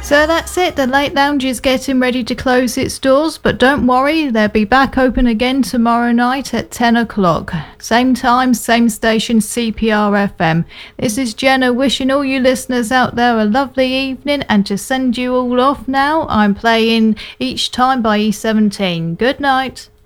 So that's it, the Late Lounge is getting ready to close its doors, but don't worry, they'll be back open again tomorrow night at 10 o'clock. Same time, same station, CPR FM. This is Jenna wishing all you listeners out there a lovely evening, and to send you all off now, I'm playing Each Time by E17. Good night.